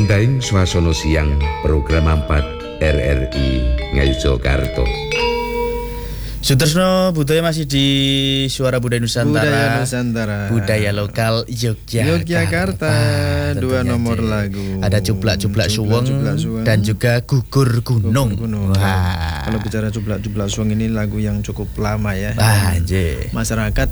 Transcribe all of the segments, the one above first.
Indaing swasana siang program 4 RRI Ngayogyakarta. Sutresno Budaya masih di Suara Budaya Nusantara. Budaya Nusantara. Budaya lokal Yogyakarta. Dua nomor lagu. Ada Cublak-Cublak Suweng dan juga Gugur Gunung. Wah. Kalau bicara Cublak-Cublak Suweng ini lagu yang cukup lama ya. Masyarakat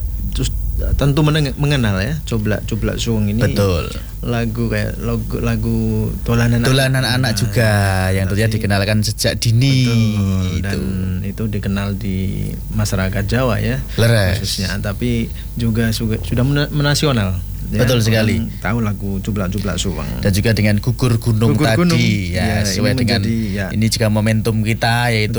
tentu mengenal ya Cublak Suweng ini. Betul. Lagu kayak lagu dolanan anak juga yang tentunya dikenalkan sejak dini. Betul. Dan itu dikenal di masyarakat Jawa ya. Leres. Khususnya, tapi juga sudah menasional. Ya, betul sekali. Tahu lagu Cublak-Cublak Suweng. Dan juga dengan Gugur Gunung tadi ya, sesuai dengan ini juga momentum kita yaitu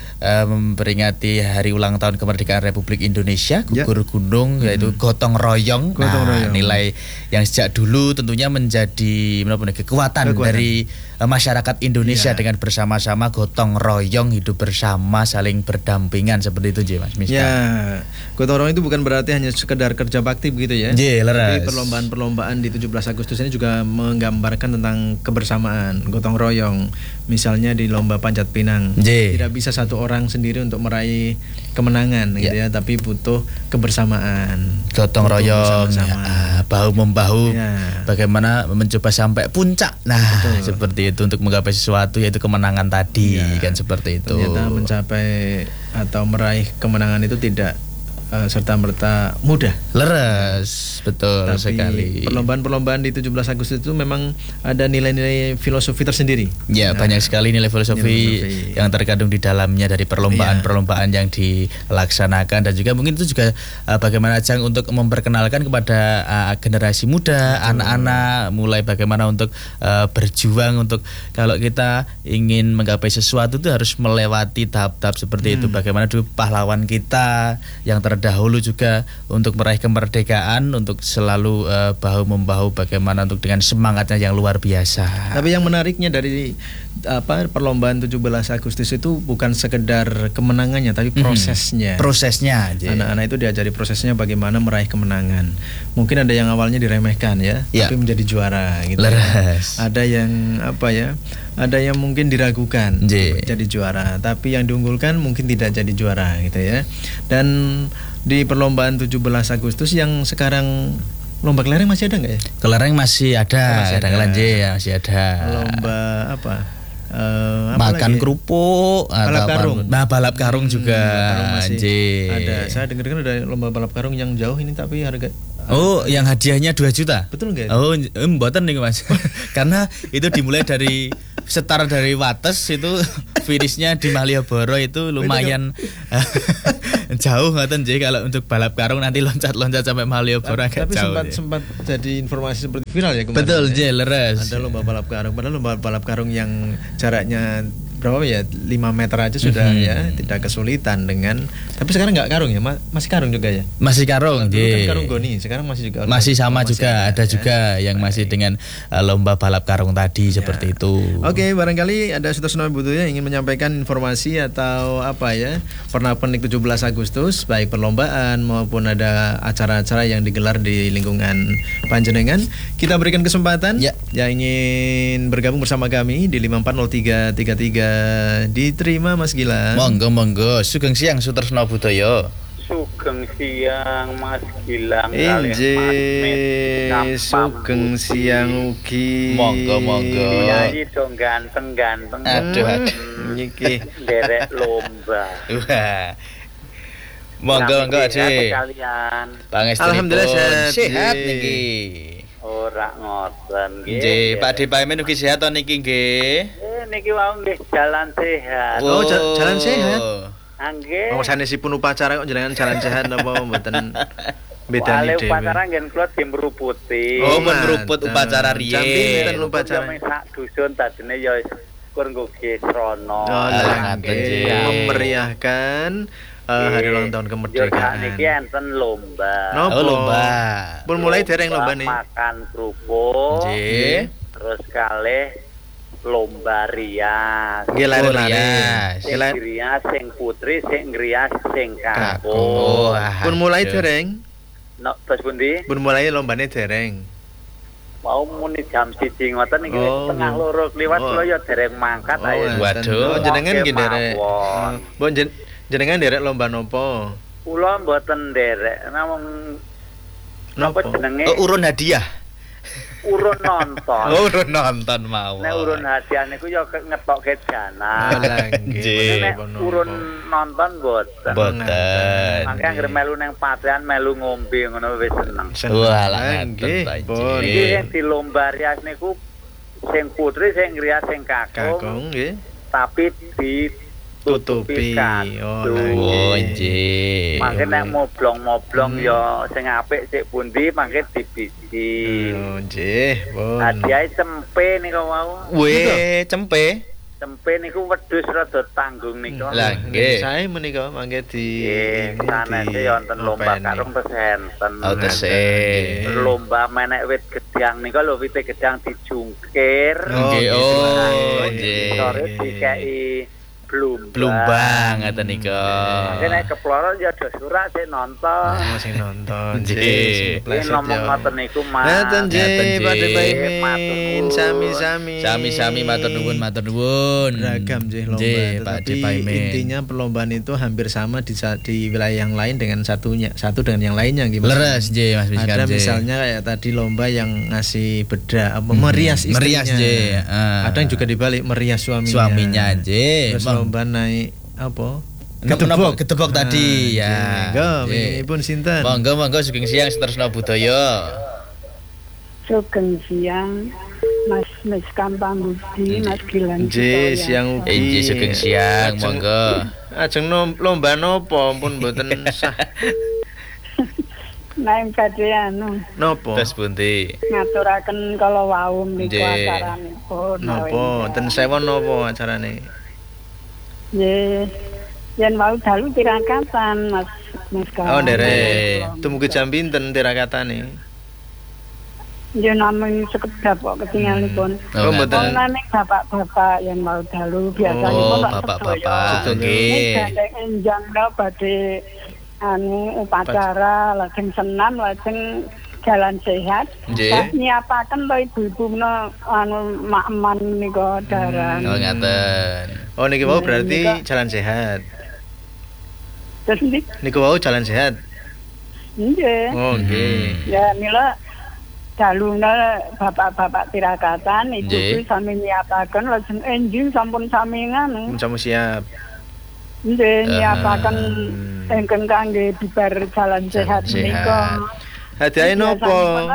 memperingati hari ulang tahun kemerdekaan Republik Indonesia. Gugur Gunung yaitu gotong royong. Nilai yang sejak dulu tentunya menjadi kekuatan dari masyarakat Indonesia dengan bersama-sama gotong royong, hidup bersama, saling berdampingan seperti itu Mas Miska. Ya, gotong royong itu bukan berarti hanya sekedar kerja bakti begitu ya. Tapi perlombaan-perlombaan di 17 Agustus ini juga menggambarkan tentang kebersamaan, gotong royong. Misalnya di lomba panjat pinang, tidak bisa satu orang sendiri untuk meraih kemenangan gitu ya, tapi butuh kebersamaan. Gotong royong, bahu membahu, bagaimana mencoba sampai puncak. Seperti itu untuk menggapai sesuatu yaitu kemenangan tadi kan seperti itu. Ternyata mencapai atau meraih kemenangan itu tidak serta-merta mudah. Leres, betul. Tapi sekali. Perlombaan-perlombaan di 17 Agustus itu memang ada nilai-nilai filosofi tersendiri. Ya, banyak sekali nilai filosofi yang terkandung di dalamnya dari perlombaan-perlombaan yang dilaksanakan, dan juga mungkin itu juga bagaimana ajang untuk memperkenalkan kepada generasi muda, anak-anak, mulai bagaimana untuk berjuang untuk kalau kita ingin menggapai sesuatu itu harus melewati tahap-tahap seperti itu. Bagaimana dulu pahlawan kita yang terdahulu juga untuk meraih kemerdekaan, untuk selalu bahu-membahu bagaimana untuk dengan semangatnya yang luar biasa. Tapi yang menariknya dari perlombaan 17 Agustus itu bukan sekedar kemenangannya, tapi prosesnya. Prosesnya. Anak-anak itu diajari prosesnya bagaimana meraih kemenangan. Mungkin ada yang awalnya diremehkan tapi menjadi juara gitu. Leres. Ada yang ada yang mungkin diragukan jadi juara, tapi yang diunggulkan mungkin tidak jadi juara gitu ya. Dan di perlombaan 17 Agustus yang sekarang lomba kelereng masih ada nggak ya? Kelereng masih ada, masih ada. Lomba makan kerupuk, balap karung. Balap karung juga. Masih ada. Saya dengar ada lomba balap karung yang jauh ini tapi harga. Yang hadiahnya 2 juta. Betul nggak? Mboten nih Mas. Karena itu dimulai dari setara dari Wates, itu finishnya di Malioboro itu lumayan jauh ngoten nggih. Kalau untuk balap karung nanti loncat-loncat sampai Malioboro agak jauh. Tapi sempat jadi informasi seperti viral ya kemarin. Betul, leres. Ada lomba balap karung, padahal lomba balap karung yang jaraknya berapa ya, 5 meter aja sudah ya, tidak kesulitan dengan. Tapi sekarang nggak karung ya, masih karung juga ya? Masih karung, kan karung goni, sekarang masih juga. Masih sama juga, ada juga yang masih dengan lomba balap karung tadi seperti itu. Oke, barangkali ada Sutresno Budaya yang ingin menyampaikan informasi atau pernak-pernik 17 Agustus, baik perlombaan maupun ada acara-acara yang digelar di lingkungan Panjenengan. Kita berikan kesempatan yang ingin bergabung bersama kami di 540333. Diterima Mas Gilang. Monggo. Sugeng siang Sutresno Budaya. Sugeng siang Mas Gilang. Sugeng siang ugi. Monggo. Nyai dong ganteng. Aduh. Niki derek lomba. Wah. Monggo Dik. Alhamdulillah sehat niki. Ora ngoten nggih. Pak Depaemen ugi sehat to niki nggih. Niki wau nggih jalan sehat. Jalan sehat. Nggih. Wong sanesipun upacara kok jenengan jalan sehat napa mboten bedane dhewe. Upacara ngen kula dimruputi. Meruput upacara riyen. Pinten upacara? Sak dusun tadine ya kur nggo gesrono. Memeriahkan hari ulang tahun kemerdekaan. Niki enten lomba. Lomba. Pun mulai dereng lomba nih. Makan kerupuk. Nggih. Terus kalih lomba rias. Nggih lari-lari. Sing rias sing putri, sing ngrias sing kakung. Pun mulai dereng. Terus pundi? Pun mulai lombane dereng. mau muni jam 1 ngoten iki tengah loro kliwat kula ya dereng mangkat ayo. Waduh, jenengan nggih nderek. Mbok jenengan nderek lomba napa? Kula mboten nderek, namung napa jenenge? Urun hadiah. Urun nonton. Urun nonton mawon. Nek urun hadiah niku ya ngetokke dana. Lah nggih. Nek urun nonton mboten. Boten. Mangke anggere melu ning patrian melu ngombe ngono wis seneng. Walah nggih. Iki sing dilomba rias niku sing putri sing rias sing kakung. Nggih. Tapi ditutupi nggih. Mangke nek moblong-moblong ya sing apik sik pundi mangke dibisi. Nggih, pun. Hadiah cempe niku wau. Weh, cempe. Cempe niku wedhus rada tanggung niku. Lah nggih. Sae menika mangke di sanese wonten lomba karung pesenten. Oh, tese. Lomba menek wit gedang niku lho wite gedang dijungkir. Nggih, oh nggih. Sore dikeki Blumbang ngoten nika. Nek keploro ya do surak sing nonton. Sing nonton. Nggih. Ngomong ngoten niku Mas. Ngaten nggih, Padhe Paimin. Sami-sami. Sami-sami matur nuwun. Beragam nggih lomba. Tapi intinya perlombaan itu hampir sama di wilayah yang lain dengan satu dengan yang lainnya gimana? Leres nggih Mas Miskar. Ada misalnya kayak tadi lomba yang ngasih bedak merias istrinya. Merias nggih. Ada yang juga dibalik merias suaminya. Suaminya nggih. Lomba naik apa? Ketebok tadi ya. Monggo, pun sinten? Monggo sugeng siang Setresna Budaya. Sugeng siang Mas Miskam Pambudi, Mas Gilang. Nggih, siang ugi. Sugeng siang, monggo. Ajeng lomba napa pun mboten sah. Nang badhe anu. Napa? Tes pundi? Ngaturaken kala wau menika acaranipun. Napa? Ten sewon napa acarane? Nggih. Yen mau dalu tirakatan Mas Miskam. Oh, nderek. Tumuju jam pinten tirakatane? Ya namung sekedap kok ketinggalipun. Oh, mboten. Nek bapak-bapak yang mau dalu biasanya bapak-bapak. Nggih. Enjang badhe anu upacara lajeng senam lajeng jalan sehat. Nyiapaken to ibu-ibu anu makman nika daran. Oh ngaten. Oh niki wau berarti jalan sehat. Terus niku wau jalan sehat. Nggih. Oh nggih. Ya mila daluna bapak-bapak tirakatan ibu sami nyiapaken lajeng enjing sampun sami nganu. Sampun siap. Nggih nyiapaken ingkang kangge bibar jalan sehat menika. Hadiahe napa?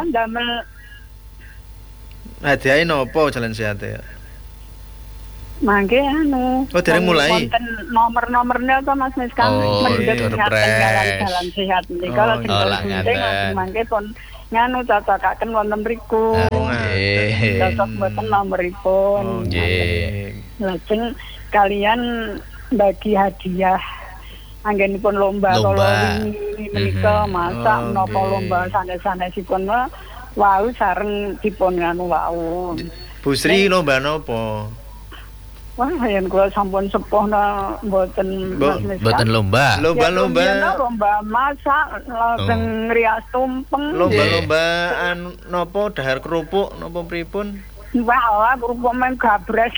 Hadiahe napa jalan sehat ya? Mangke anu. Oh, dereng mulai. Wonten nomor-nomornya to Mas Miskam mendhet jalan sehat menika lajeng mangke pun nganu cocokaken wonten mriku. Nggih. Cocok mboten nomoripun. Nggih. Lajeng kalian bagi hadiah anggenipun lomba wingi menika masak menapa lomba sanes-sanesipun wau sareng dipun nganu wau. Bu Sri lomba napa? Wah, yen kula sampun sepuh mboten mboten lomba. Lomba masak lajeng rias tumpeng. Lomba-lomba napa dahar kerupuk napa pripun? Wah, kerupuk men gabres.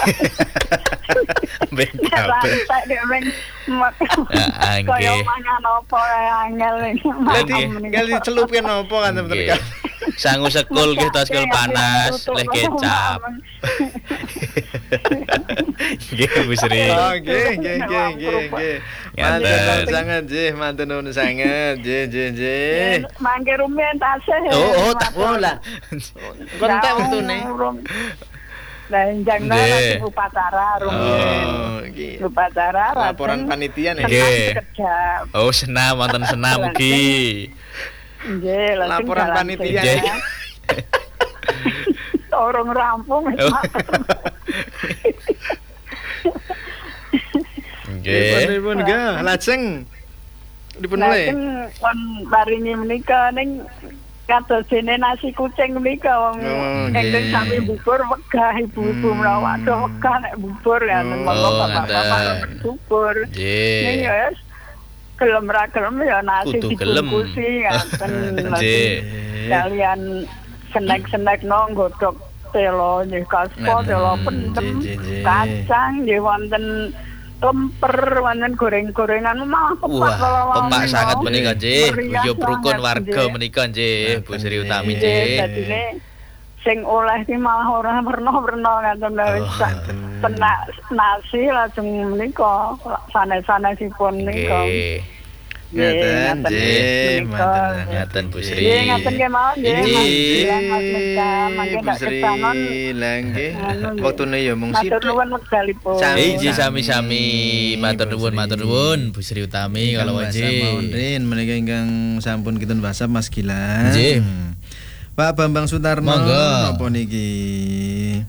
Ben gabres. Kaya mangan apa angel iki. Tinggal dicelupke napa kan teman-teman. Sangu sekul nggih tos sekul panas leh kecap. Nggih Bu Sri. Oh nggih. Matur sangat nggih, matur nuwun sangat. Nggih. Mangke rumiyin tasih. Oh tak pola. Kontek wektune. Lah enjang nang upacara rumiyin. Upacara laporan panitia nggih. Oh senam wonten senam ugi. Nggih, laporan panitia. Orang rampung. Nggih. Pun nggih, lajeng dipun oleh. Pun paringi menika ning kados dene nasi kucing menika wong engken sami bubur wegah ibu-ibu menawa waduh wegah nek bubur ya bapak-bapak bubur. Ning ya gelem ra gelem ya nasi dibungkusi ngaten kalian senek-senek nang godhog telo nggih kaspol telo pendem kacang nggih wonten lemper wonten goreng-gorengan malah pepak sangat menika nggih guyub rukun warga menika nggih Bu Sri Utami nggih dadine sing oleh iki malah ora werna-werna ngaten tenak nasi langsung menika sanes-sanesipun menika ngaten nggih ngaten Bu Sri ngaten nggih mawon nggih mangke tak ketanon nggih wektune ya mung sithik matur nuwun wekdalipun nggih sami-sami matur nuwun Bu Sri Utami kalau nggih menika ingkang sampun kinten WhatsApp Mas Gilang nggih Pak Bambang Sutarno napa niki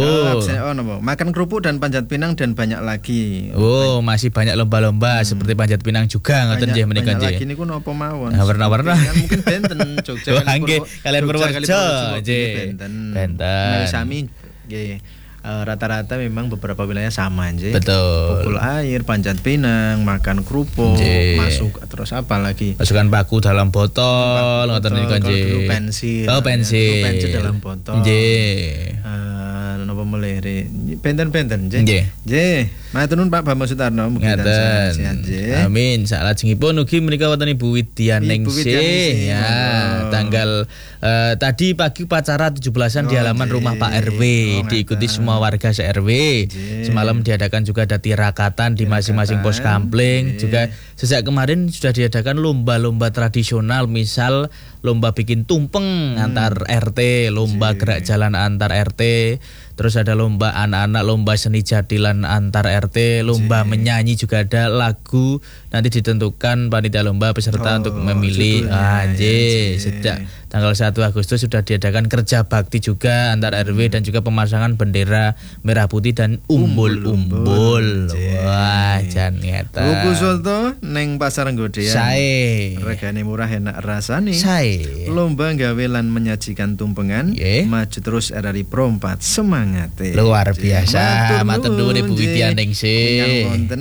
makan kerupuk dan panjat pinang dan banyak lagi. Masih banyak lomba-lomba seperti panjat pinang juga ngoten nggih menika nggih. Banyak lagi niku napa mawon? Warna-warna. Mungkin benten Jogja. Nggih, kalian Purworejo nggih. Benten. Sami nggih. Rata-rata memang beberapa wilayah sama nggih. Betul. Pukul air, panjat pinang, makan kerupuk, masuk terus apa lagi? Masukkan paku dalam botol ngoten niku nggih. Pensil. Pensil dalam botol. Nggih. Napa melere benten-benten nggih. Nggih. Matur nuwun Pak Bambang Sutarno mugi tansah sehat nggih. Amin. Salajengipun ugi menika wonten Ibu Widyaningsih ya tanggal tadi pagi upacara 17-an di halaman rumah Pak RW diikuti semua warga se-RW. Semalam diadakan juga ada tirakatan di masing-masing pos kampling. Juga sejak kemarin sudah diadakan lomba-lomba tradisional, misal lomba bikin tumpeng antar RT, lomba gerak jalan antar RT, terus ada lomba anak-anak, lomba seni jadilan antar RT, lomba menyanyi juga ada, lagu nanti ditentukan panitia lomba peserta untuk memilih. Sejak tanggal 1 Agustus sudah diadakan kerja bakti juga antar RW dan juga pemasangan bendera merah putih dan umbul-umbul. Wah, jan ngeta. Buku soto neng pasar Nggodean. Sae. Regane murah enak rasane. Sae. Lomba gawe lan menyajikan tumpengan. Maju terus RRI Pro 4 semangate. Luar biasa. Matur nuwun Ibu Widyaningsih. Yang wonten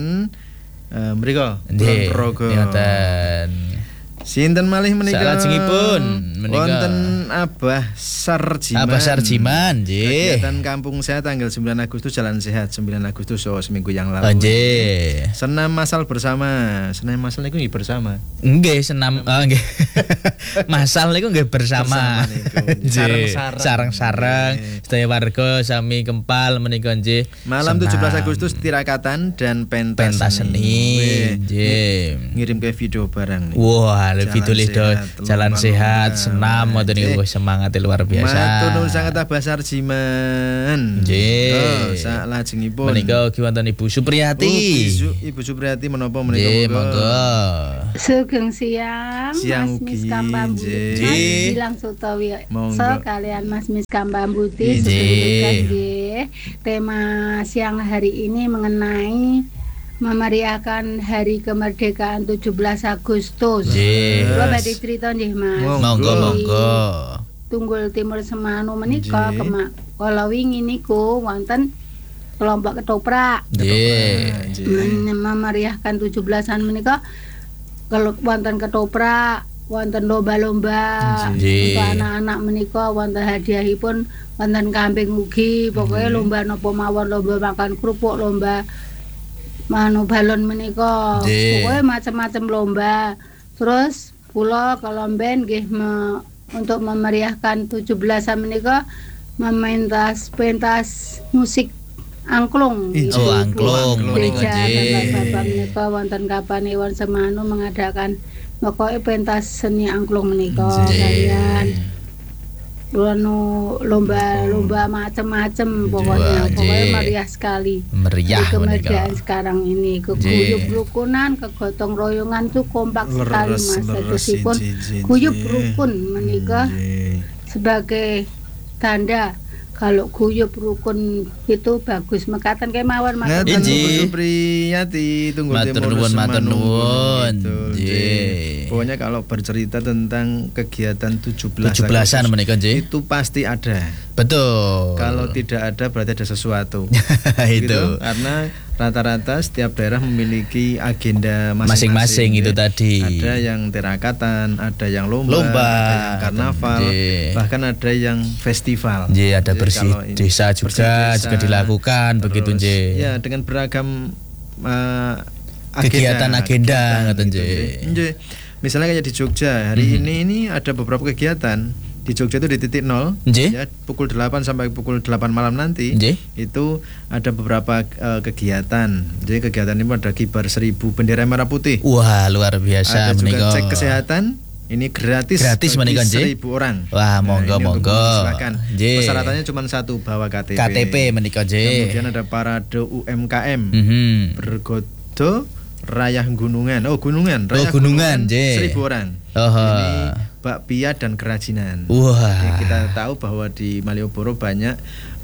mriko Progo. Ngoten. Sinten malih menika? Salajengipun menika wonten Abah Sarjiman. Abah Sarjiman nggih. Kegiatan Kampung Sehat tanggal 9 Agustus Jalan Sehat 9 Agustus seminggu yang lalu. Nggih. Senam masal bersama. Senam masal niku nggih bersama. Nggih, senam nggih. Masal niku nggih bersama. Sareng-sareng sedaya warga sami kempal menika nggih. Malam 17 Agustus tirakatan dan pentas seni. Nggih. Ngirim ke video barang nih. Wah, video jalan sehat, senam ngoten niku semangat luar biasa. Matur nuwun sanget Abah Sarjiman. Nggih. Salajengipun menika ugi wonten Ibu Supriyati. Ibu Supriyati menapa menika monggo. Sugeng siang Mas Miska Mbambuti. Bilang Sutowi sekalian Mas Miska Mbambuti nggih. Tema siang hari ini mengenai memeriahkan hari kemerdekaan 17 Agustus. Kula badhe crita nggih Mas. Monggo. Tunggul Timur Semanu menika kala wingi niku wonten kelompok ketoprak. Memeriahkan 17-an menika wonten ketoprak, wonten lomba-lomba untuk anak-anak menika, wonten hadiahipun, wonten kambing ugi, pokoknya lomba napa mawon, lomba makan kerupuk, lomba balon menika, pokoknya macam-macam lomba. Terus kula kalau mben nggih untuk memeriahkan 17-an menika pentas musik angklung. Angklung menika menika wonten Kapanewon Semanu mengadakan pokoke pentas seni angklung menika kalian lomba macam-macam pokoknya meriah sekali. Meriah kemerdekaan sekarang ini keguyub rukunan, kegotong royongan tuh kompak sekali Mas. Meskipun guyub rukun menika sebagai tanda kalau guyub rukun itu bagus mekaten kemawon Mas. Ibu Supriyati Tunggul Timur Semanu. Pokoknya kalau bercerita tentang kegiatan 17-an menika nggih itu pasti ada. Betul. Kalau tidak ada berarti ada sesuatu. Itu. Karena rata-rata setiap daerah memiliki agenda masing-masing itu tadi. Ada yang tirakatan, ada yang lomba, ada yang karnaval, bahkan ada yang festival. Ada bersih desa juga dilakukan begitu nje. Ya, dengan beragam agenda ngoten nje. Misalnya kayak di Jogja hari ini ada beberapa kegiatan. Di Jogja itu di titik 0 ya, pukul 8 sampai pukul 8 malam nanti itu ada beberapa kegiatan. Jadi kegiatan ini ada kibar 1000 bendera merah putih. Wah, luar biasa. Ada juga cek kesehatan. Ini gratis bagi 1000 orang. Wah, monggo. Silakan. Persyaratannya cuma satu, bawa KTP menika Kemudian ada parade UMKM. Bergodo Rayah Gunungan. Rayah Gunungan 1000 orang. Ini bakpia dan kerajinan. Wah. Kita tahu bahwa di Malioboro banyak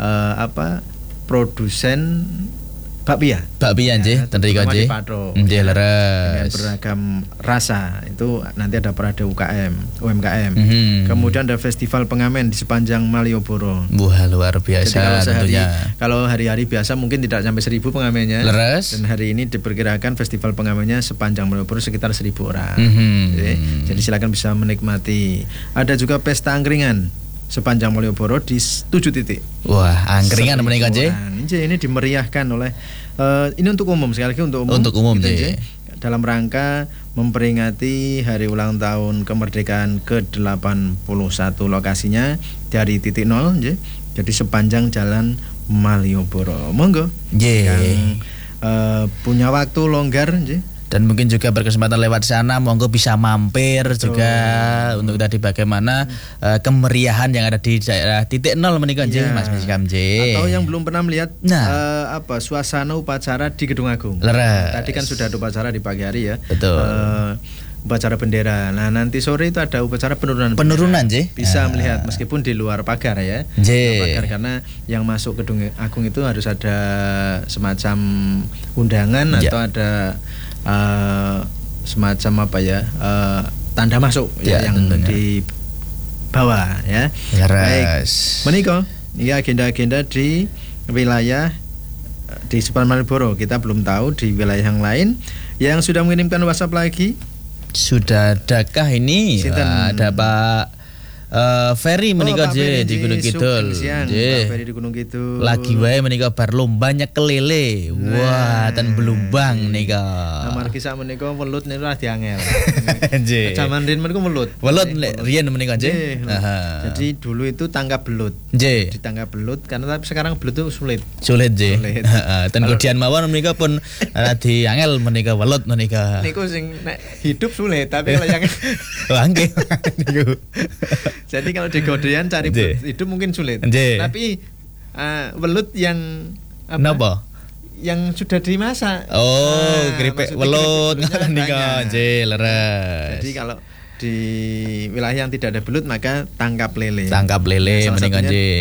produsen bakpia nggih, ten rika nggih. Nggih, leres. Dengan beragam rasa. Itu nanti ada parade UMKM. Kemudian ada festival pengamen di sepanjang Malioboro. Wah, luar biasa. Jadi kalau hari-hari biasa mungkin tidak sampai 1000 pengamennya. Leres. Dan hari ini diperkirakan festival pengamennya sepanjang Malioboro sekitar 1000 orang. Jadi silakan bisa menikmati. Ada juga pesta angkringan sepanjang Malioboro di 7 titik. Wah, angkringan menika nggih. Ini dimeriahkan oleh ini untuk umum, sekali lagi untuk umum. Untuk umum gitu, dalam rangka memperingati hari ulang tahun kemerdekaan ke-81, lokasinya dari titik 0 jadi sepanjang jalan Malioboro. Monggo. Yang punya waktu longgar dan mungkin juga berkesempatan lewat sana, monggo bisa mampir juga untuk tadi bagaimana kemeriahan yang ada di daerah titik 0 menika nggih, Mas Miskam nggih. Atau yang belum pernah melihat suasana upacara di Gedung Agung. Tadi kan sudah ada upacara di pagi hari ya. Betul. Upacara bendera. Nah, nanti sore itu ada upacara penurunan nggih. Bisa melihat meskipun di luar pagar ya. Pagar, karena yang masuk Gedung Agung itu harus ada semacam undangan atau ada semacam tanda masuk yang tentunya di bawah ya. Baik, menika ini agenda-agenda di wilayah di sepanjang Malioboro. Kita belum tahu di wilayah yang lain yang sudah mengirimkan WhatsApp lagi. Sudah adakah ini? Ada Pak Ferry menika di Gunung Kidul. Pak Ferry di Gunung Kidul. Lagi wae menika bar lombanya kelele. Wah, ten belumbang nika. Amargi sak menika welut niku rada angel. Nggih. Jaman riyen menika welut. Welut riyen menika nggih. Jadi dulu itu tangkap belut. Nggih. Ditangkap belut karena tapi sekarang belut itu sulit. Sulit nggih. Heeh. Ten kodian mawon menika pun rada angel menika welut menika. Niku sing nek hidup sulit, tapi kalau yang nggih niku. Jadi kalau di godean cari belut hidup mungkin sulit. Tapi welut yang napa? Yang sudah dimasak. Keripik welut nika nggih, leres. Jadi kalau di wilayah yang tidak ada belut maka tangkap lele. Menika nggih.